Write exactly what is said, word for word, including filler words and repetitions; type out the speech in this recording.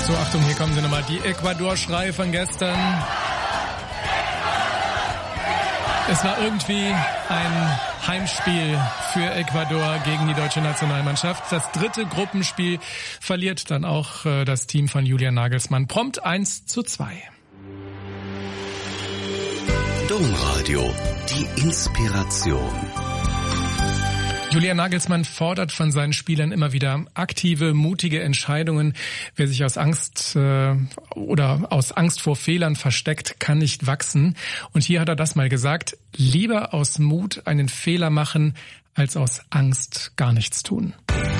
So, Achtung, hier kommen sie nochmal. Die Ecuador-Schreie von gestern. Es war irgendwie ein Heimspiel für Ecuador gegen die deutsche Nationalmannschaft. Das dritte Gruppenspiel verliert dann auch äh, das Team von Julian Nagelsmann. Prompt eins zu zwei. Domradio, die Inspiration. Julian Nagelsmann fordert von seinen Spielern immer wieder aktive, mutige Entscheidungen. Wer sich aus Angst äh, oder aus Angst vor Fehlern versteckt, kann nicht wachsen. Und hier hat er das mal gesagt: Lieber aus Mut einen Fehler machen, als aus Angst gar nichts tun.